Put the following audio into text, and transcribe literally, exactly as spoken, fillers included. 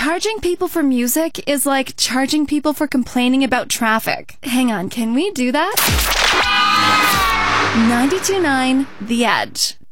Charging people for music is like charging people for complaining about traffic. Hang on, can we do that? ninety-two point nine The Edge.